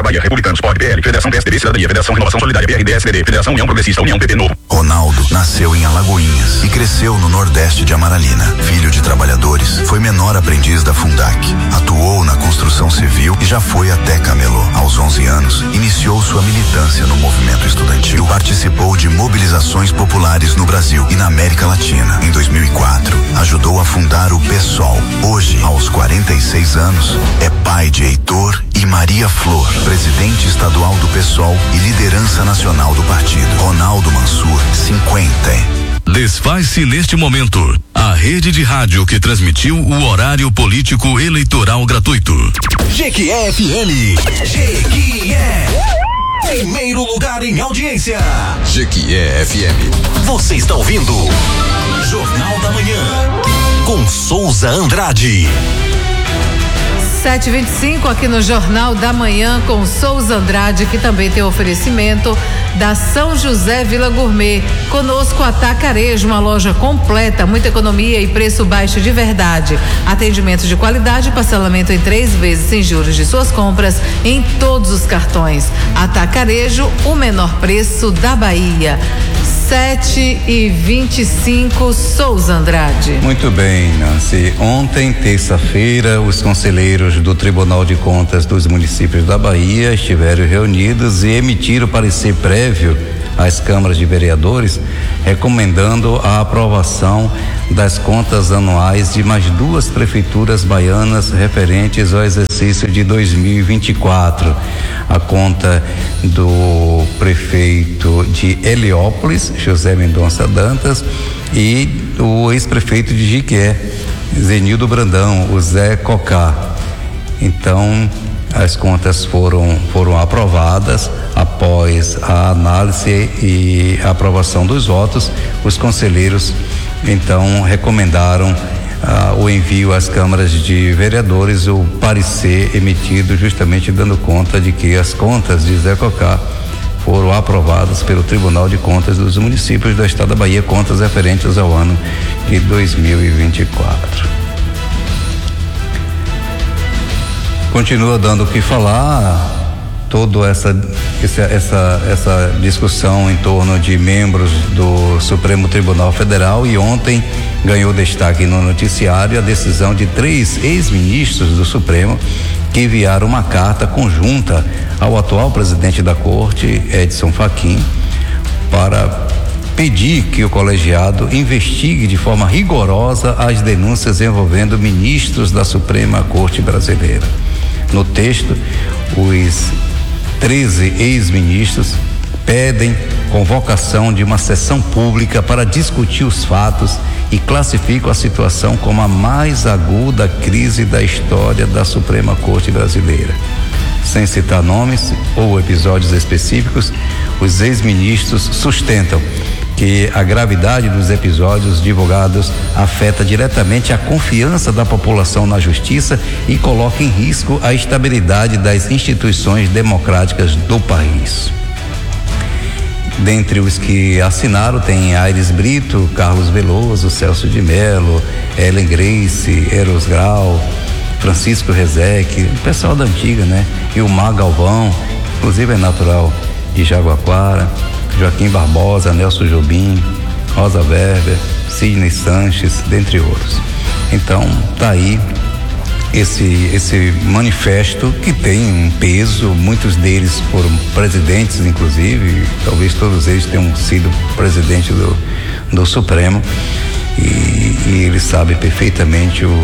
Bahia, Republicanos, POD, PL, Federação PSDB, Cidadania, Federação Renovação Solidária, PRD, SPD, Federação União Progressista, União PT Novo. Ronaldo nasceu em Alagoinhas e cresceu no Nordeste de Amaralina. Filho de trabalhadores, foi menor aprendiz da Fundac. Atuou na construção civil e já foi até Camelô. Aos 11 anos, iniciou sua militância no movimento estudantil. Participou de mobilizações populares no Brasil e na América Latina. Em 2004, ajudou a fundar o PSOL. Hoje, aos 46 anos, é pai de Heitor e Maria Flor, presidente estadual do PSOL e liderança nacional do partido. Ronaldo Mansur, 50. Desfaz-se neste momento a rede de rádio que transmitiu o horário político eleitoral gratuito. Jequié FM. Jequié. Primeiro lugar em audiência. Jequié FM. Você está ouvindo Jornal da Manhã com Souza Andrade. 7h25 aqui no Jornal da Manhã com Souza Andrade, que também tem oferecimento da São José Vila Gourmet. Conosco Atacarejo, uma loja completa, muita economia e preço baixo de verdade. Atendimento de qualidade, parcelamento em 3 vezes sem juros de suas compras em todos os cartões. Atacarejo, o menor preço da Bahia. 7h25, Souza Andrade. Muito bem, Nancy. Ontem, terça-feira, os conselheiros do Tribunal de Contas dos municípios da Bahia estiveram reunidos e emitiram parecer prévio às câmaras de vereadores, recomendando a aprovação das contas anuais de mais 2 prefeituras baianas referentes ao exercício de 2024. A conta do prefeito de Heliópolis, José Mendonça Dantas, e o ex-prefeito de Jequié, Zenildo Brandão, o Zé Cocá. Então, as contas foram aprovadas. Após a análise e a aprovação dos votos, os conselheiros então recomendaram o envio às câmaras de vereadores, o parecer emitido justamente dando conta de que as contas de Zé Cocá foram aprovadas pelo Tribunal de Contas dos municípios do estado da Bahia, contas referentes ao ano de 2024. Continua dando o que falar toda essa discussão em torno de membros do Supremo Tribunal Federal, e ontem ganhou destaque no noticiário a decisão de 3 ex-ministros do Supremo que enviaram uma carta conjunta ao atual presidente da Corte, Edson Fachin, para pedir que o colegiado investigue de forma rigorosa as denúncias envolvendo ministros da Suprema Corte Brasileira. No texto, os 13 ex-ministros pedem convocação de uma sessão pública para discutir os fatos e classificam a situação como a mais aguda crise da história da Suprema Corte Brasileira. Sem citar nomes ou episódios específicos, os ex-ministros sustentam que a gravidade dos episódios divulgados afeta diretamente a confiança da população na justiça e coloca em risco a estabilidade das instituições democráticas do país. Dentre os que assinaram tem Aires Brito, Carlos Veloso, Celso de Mello, Ellen Grace, Eros Grau, Francisco Rezec, o pessoal da antiga, né? E o Mar Galvão, inclusive é natural de Jaguaquara, Joaquim Barbosa, Nelson Jobim, Rosa Weber, Sidney Sanches, dentre outros. Então, tá aí esse manifesto que tem um peso, muitos deles foram presidentes, inclusive, talvez todos eles tenham sido presidente do Supremo, e eles sabem perfeitamente o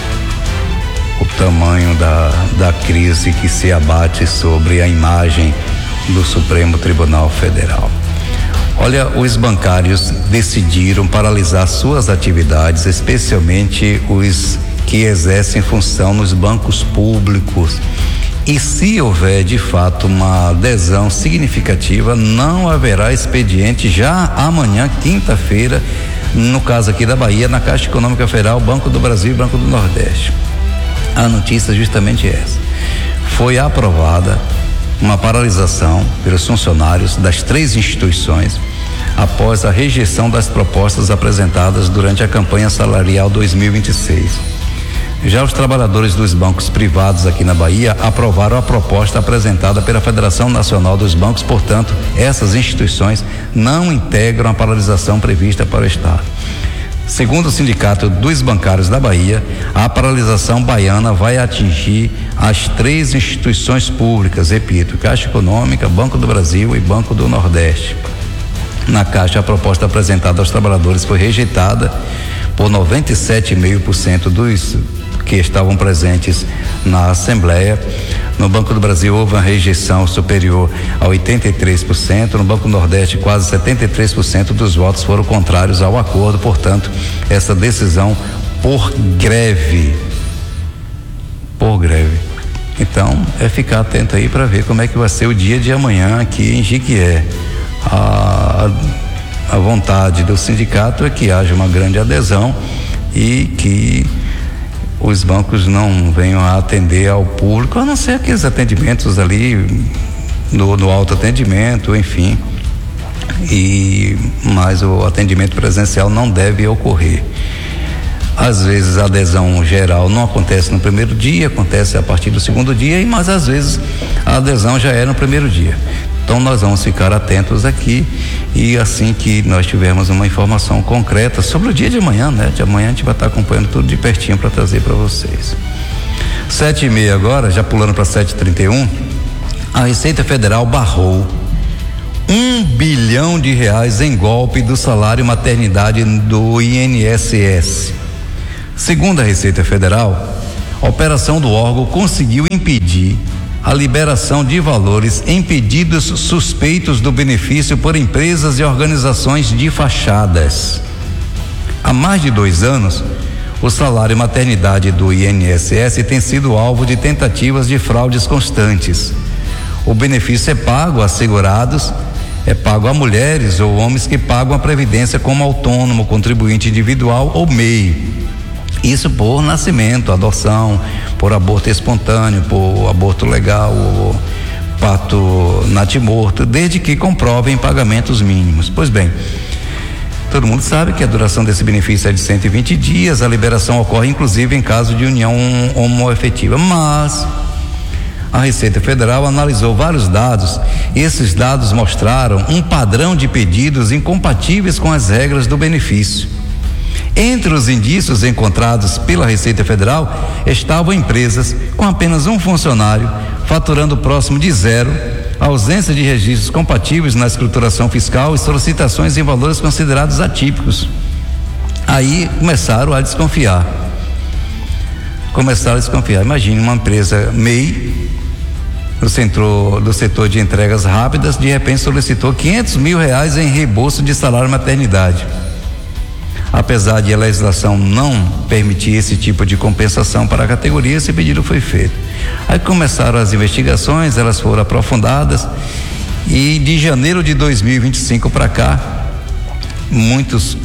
tamanho da crise que se abate sobre a imagem do Supremo Tribunal Federal. Olha, os bancários decidiram paralisar suas atividades, especialmente os que exercem função nos bancos públicos. E se houver de fato uma adesão significativa, não haverá expediente já amanhã, quinta-feira, no caso aqui da Bahia, na Caixa Econômica Federal, Banco do Brasil e Banco do Nordeste. A notícia é justamente essa. Foi aprovada uma paralisação pelos funcionários das 3 instituições após a rejeição das propostas apresentadas durante a campanha salarial 2026. Já os trabalhadores dos bancos privados aqui na Bahia aprovaram a proposta apresentada pela Federação Nacional dos Bancos, portanto, essas instituições não integram a paralisação prevista para o Estado. Segundo o Sindicato dos Bancários da Bahia, a paralisação baiana vai atingir as 3 instituições públicas, repito, Caixa Econômica, Banco do Brasil e Banco do Nordeste. Na Caixa, a proposta apresentada aos trabalhadores foi rejeitada por 97,5% dos que estavam presentes na Assembleia. No Banco do Brasil houve uma rejeição superior a 83%, no Banco do Nordeste quase 73% dos votos foram contrários ao acordo, portanto, essa decisão por greve. Então, é ficar atento aí para ver como é que vai ser o dia de amanhã aqui em Jequié. A vontade do sindicato é que haja uma grande adesão e que os bancos não venham a atender ao público, a não ser aqueles atendimentos ali no autoatendimento, enfim, mas o atendimento presencial não deve ocorrer. Às vezes a adesão geral não acontece no primeiro dia, acontece a partir do segundo dia, mas às vezes a adesão já é no primeiro dia. Então nós vamos ficar atentos aqui e assim que nós tivermos uma informação concreta sobre o dia de amanhã, né? De amanhã a gente vai estar acompanhando tudo de pertinho para trazer para vocês. 7h30 agora, já pulando para 7h31, a Receita Federal barrou R$1 bilhão em golpe do salário maternidade do INSS. Segundo a Receita Federal, a operação do órgão conseguiu impedir a liberação de valores em pedidos suspeitos do benefício por empresas e organizações de fachadas. Há mais de 2 anos, o salário maternidade do INSS tem sido alvo de tentativas de fraudes constantes. O benefício é pago a segurados, é pago a mulheres ou homens que pagam a previdência como autônomo, contribuinte individual ou MEI. Isso por nascimento, adoção, por aborto espontâneo, por aborto legal, ou parto natimorto, desde que comprovem pagamentos mínimos. Pois bem, todo mundo sabe que a duração desse benefício é de 120 dias, a liberação ocorre inclusive em caso de união homoafetiva, mas a Receita Federal analisou vários dados e esses dados mostraram um padrão de pedidos incompatíveis com as regras do benefício. Entre os indícios encontrados pela Receita Federal estavam empresas com apenas um funcionário, faturando próximo de zero, ausência de registros compatíveis na escrituração fiscal e solicitações em valores considerados atípicos. Aí começaram a desconfiar. Imagine uma empresa MEI do setor de entregas rápidas, de repente solicitou R$500 mil em reembolso de salário maternidade. Apesar de a legislação não permitir esse tipo de compensação para a categoria, esse pedido foi feito. Aí começaram as investigações, elas foram aprofundadas e de janeiro de 2025 para cá, muitos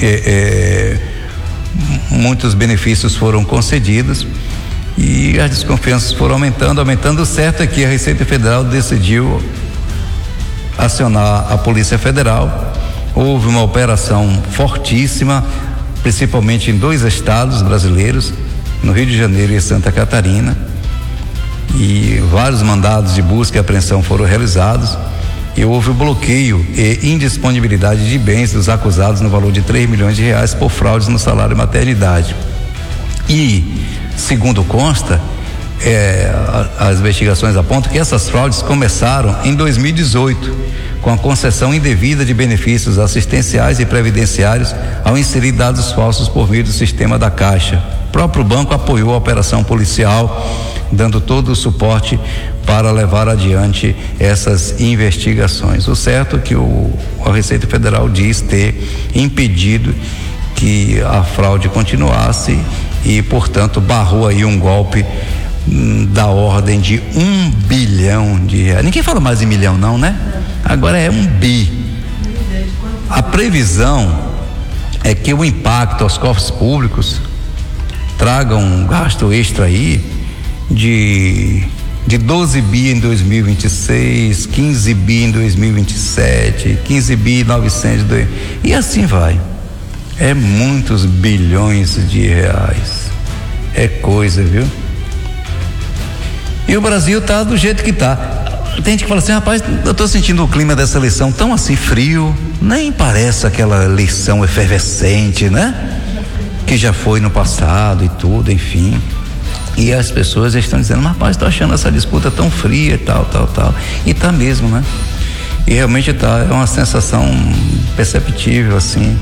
benefícios foram concedidos e as desconfianças foram aumentando. O certo é que a Receita Federal decidiu acionar a Polícia Federal. Houve uma operação fortíssima, principalmente em 2 estados brasileiros, no Rio de Janeiro e Santa Catarina, e vários mandados de busca e apreensão foram realizados e houve o bloqueio e indisponibilidade de bens dos acusados no valor de R$3 milhões por fraudes no salário maternidade. E, segundo consta, as investigações apontam que essas fraudes começaram em 2018, com a concessão indevida de benefícios assistenciais e previdenciários ao inserir dados falsos por meio do sistema da Caixa. O próprio banco apoiou a operação policial, dando todo o suporte para levar adiante essas investigações. O certo é que a Receita Federal diz ter impedido que a fraude continuasse e, portanto, barrou aí um golpe da ordem de R$1 bilhão. Ninguém fala mais em milhão não, né? Agora é 1 bi. A previsão é que o impacto aos cofres públicos traga um gasto extra aí de 12 bi em 2026, 15 bi em 2027, 15 bi 900 e assim vai. É muitos bilhões de reais. é coisa, viu? E o Brasil tá do jeito que tá. Tem gente que fala assim, rapaz, eu tô sentindo o clima dessa eleição tão assim frio, nem parece aquela eleição efervescente, né? Que já foi no passado e tudo, enfim. E as pessoas estão dizendo, rapaz, tô achando essa disputa tão fria e tal. E tá mesmo, né? E realmente tá, é uma sensação perceptível, assim.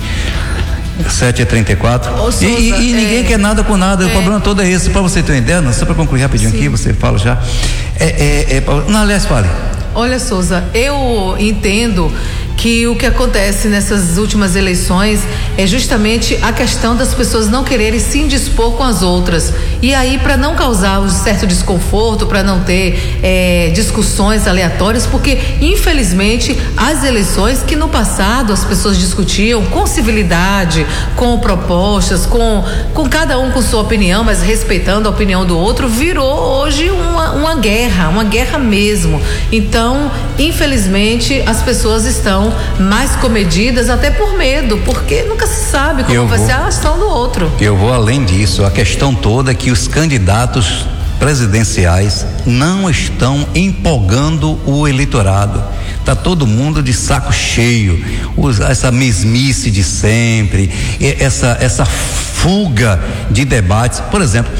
7h34. E ninguém quer nada com nada. O problema todo é esse. Para você ter uma ideia, não, só para concluir rapidinho aqui, você fala já. Não, aliás, fale. Olha, Souza, eu entendo que o que acontece nessas últimas eleições é justamente a questão das pessoas não quererem se indispor com as outras. E aí, para não causar um certo desconforto, para não ter discussões aleatórias, porque infelizmente as eleições que no passado as pessoas discutiam com civilidade, com propostas, com cada um com sua opinião, mas respeitando a opinião do outro, virou hoje uma guerra mesmo. Então, infelizmente, as pessoas estão mais comedidas, até por medo, porque nunca se sabe como vai ser a ação do outro. Eu vou além disso, a questão toda é que os candidatos presidenciais não estão empolgando o eleitorado. Tá todo mundo de saco cheio, essa mesmice de sempre, essa fuga de debates. Por exemplo,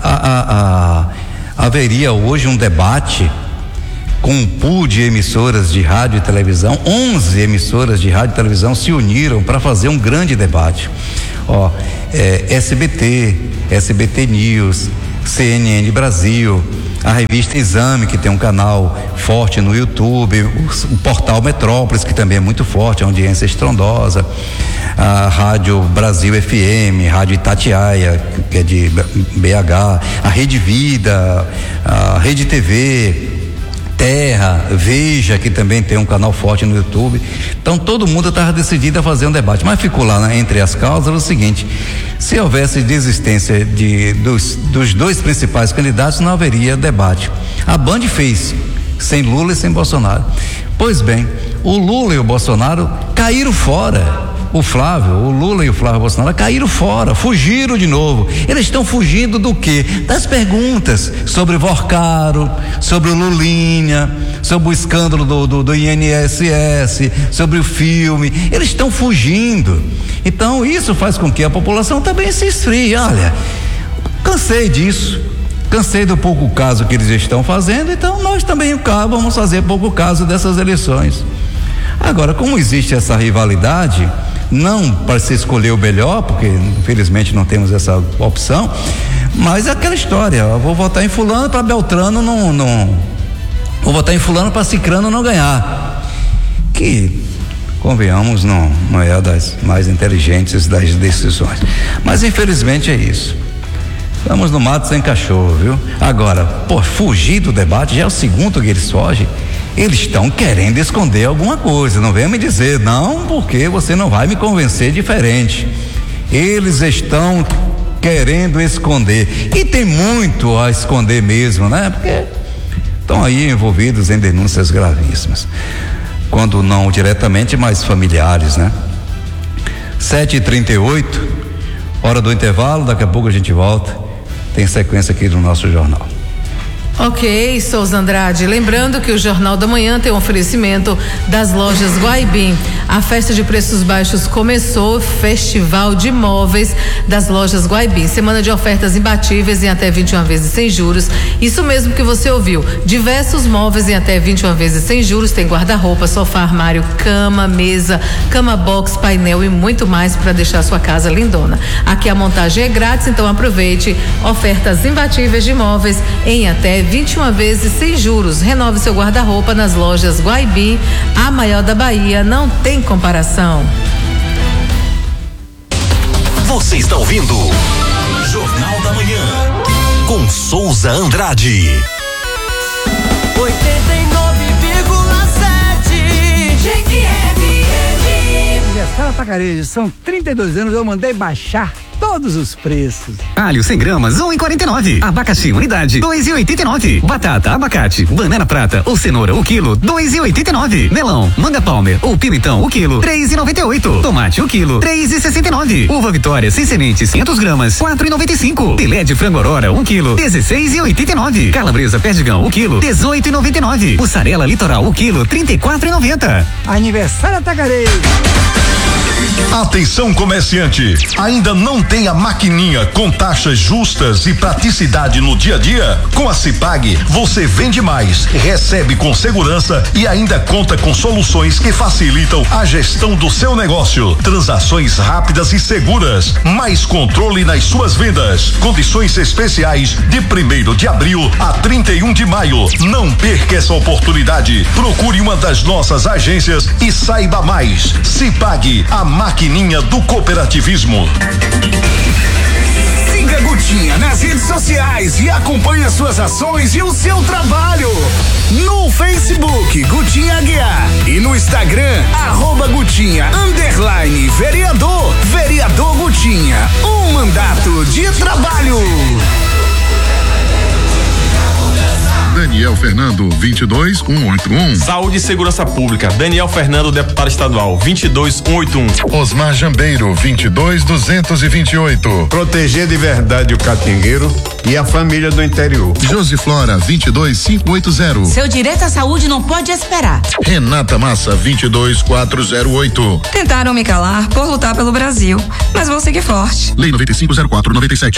haveria hoje um debate com um pool de emissoras de rádio e televisão. 11 emissoras de rádio e televisão se uniram para fazer um grande debate. SBT News, CNN Brasil, a revista Exame, que tem um canal forte no YouTube, o portal Metrópolis, que também é muito forte, a audiência estrondosa, a Rádio Brasil FM, Rádio Itatiaia, que é de BH, a Rede Vida, a Rede TV, Terra, Veja, que também tem um canal forte no YouTube. Então todo mundo estava decidido a fazer um debate, mas ficou lá, né, entre as causas o seguinte: se houvesse desistência dos dois principais candidatos, não haveria debate. A Band fez, sem Lula e sem Bolsonaro. Pois bem, o Lula e o Bolsonaro caíram fora. O Lula e o Flávio Bolsonaro caíram fora, fugiram de novo. Eles estão fugindo do quê? Das perguntas sobre Vorcaro, sobre o Lulinha, sobre o escândalo do INSS, sobre o filme. Eles estão fugindo. Então isso faz com que a população também se esfrie. Olha, cansei disso, cansei do pouco caso que eles estão fazendo, então nós também vamos fazer pouco caso dessas eleições. Agora, como existe essa rivalidade, não para se escolher o melhor, porque infelizmente não temos essa opção, mas é aquela história: eu vou votar em fulano para Beltrano não vou votar em fulano para Cicrano não ganhar, que, convenhamos, não é das mais inteligentes das decisões, mas infelizmente é isso. Estamos no mato sem cachorro, viu? Agora, fugir do debate já é o segundo que eles fogem. Eles estão querendo esconder alguma coisa. Não venha me dizer, não, porque você não vai me convencer diferente. Eles estão querendo esconder. E tem muito a esconder mesmo, né? Porque estão aí envolvidos em denúncias gravíssimas. Quando não diretamente, mas familiares, né? 7h38, hora do intervalo, daqui a pouco a gente volta. Tem sequência aqui do nosso jornal. Ok, Souza Andrade. Lembrando que o Jornal da Manhã tem um oferecimento das lojas Guaibim. A festa de preços baixos começou, Festival de Móveis das lojas Guaibim. Semana de ofertas imbatíveis em até 21 vezes sem juros. Isso mesmo que você ouviu. Diversos móveis em até 21 vezes sem juros. Tem guarda-roupa, sofá, armário, cama, mesa, cama box, painel e muito mais para deixar sua casa lindona. Aqui a montagem é grátis, então aproveite. Ofertas imbatíveis de móveis em até 21 vezes sem juros. Renove seu guarda-roupa nas lojas Guaibim, a maior da Bahia, não tem comparação. Você está ouvindo Jornal da Manhã com Souza Andrade. 89,7 GQFM. Gestão Atacarejo, são 32 anos, eu mandei baixar todos os preços. Alho 100 gramas, 1,49. Abacaxi unidade, 2,89. Batata, abacate, banana prata ou cenoura, o quilo, 2,89. Melão, manga palmer ou pimentão, o quilo, 3,98. Tomate, o quilo, 3,69. Uva Vitória sem sementes, 500 gramas, 4,95. Filé de frango Aurora, 1 quilo, 16,89. Calabresa Perdigão, o quilo, 18,99. Mussarela Litoral, o quilo, 34,90. Aniversário Atacarejo. Atenção, comerciante, ainda não tem a maquininha com taxas justas e praticidade no dia a dia? Com a Cipag, você vende mais, recebe com segurança e ainda conta com soluções que facilitam a gestão do seu negócio. Transações rápidas e seguras, mais controle nas suas vendas. Condições especiais de 1º de abril a 31 de maio. Não perca essa oportunidade. Procure uma das nossas agências e saiba mais. Cipag, a maquininha do cooperativismo. Siga Gutinha nas redes sociais e acompanhe as suas ações e o seu trabalho. No Facebook, Gutinha Aguiar. E no Instagram, @Gutinha_vereador. Vereador Gutinha. Um mandato de trabalho. Daniel Fernando, 22181. Saúde e Segurança Pública, Daniel Fernando, deputado estadual, 22181. Osmar Jambeiro, 22228. Proteger de verdade o catingueiro e a família do interior. Josi Flora, 22580. Seu direito à saúde não pode esperar. Renata Massa, 22408. Tentaram me calar por lutar pelo Brasil, mas vou seguir forte. Lei 950497.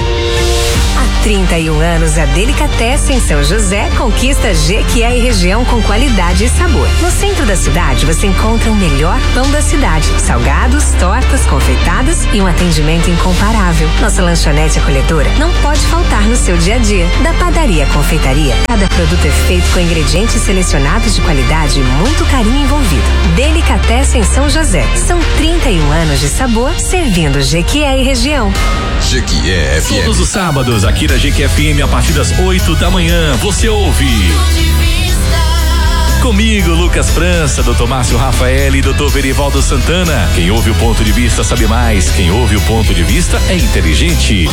31 anos, a Delicatessen São José conquista Jequié e região com qualidade e sabor. No centro da cidade, você encontra o melhor pão da cidade, salgados, tortas, confeitadas e um atendimento incomparável. Nossa lanchonete acolhedora não pode faltar no seu dia a dia. Da padaria à confeitaria, cada produto é feito com ingredientes selecionados de qualidade e muito carinho envolvido. Delicatessen São José. São 31 anos de sabor, servindo Jequié e região. Jequié FM. Todos os sábados, aqui da Jequié FM, a partir das 8 da manhã, você ouve. Comigo, Lucas França, Dr. Márcio Rafael e Dr. Verivaldo Santana. Quem ouve o ponto de vista sabe mais. Quem ouve o ponto de vista é inteligente.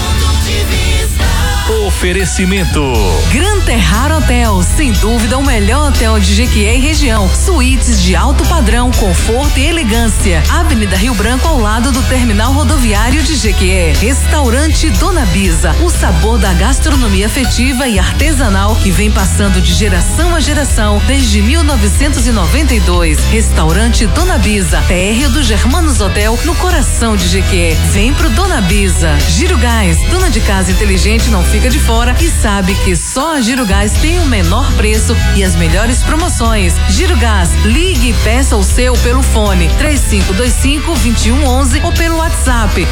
Oferecimento Gran Terrar Hotel, sem dúvida o melhor hotel de Jequié e região. Suítes de alto padrão, conforto e elegância. Avenida Rio Branco, ao lado do terminal rodoviário de Jequié. Restaurante Dona Bisa, o sabor da gastronomia afetiva e artesanal que vem passando de geração a geração desde 1992. Restaurante Dona Bisa, térreo do Germanos Hotel, no coração de Jequié. Vem pro Dona Bisa. Giro Gás, dona de casa inteligente não fica de fora e sabe que só a Giro Gás tem o menor preço e as melhores promoções. Giro Gás, ligue e peça o seu pelo fone 3525-2111 ou pelo WhatsApp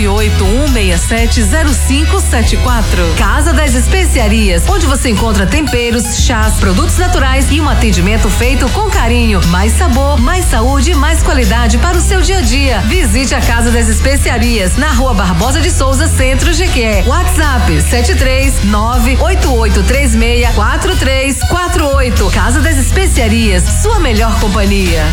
981670574. Casa das Especiarias, onde você encontra temperos, chás, produtos naturais e um atendimento feito com carinho. Mais sabor, mais saúde e mais qualidade para o seu dia a dia. Visite a Casa das Especiarias na Rua Barbosa de Souza, Centro, Jequié. WhatsApp 73988364348. Casa das Especiarias, sua melhor companhia.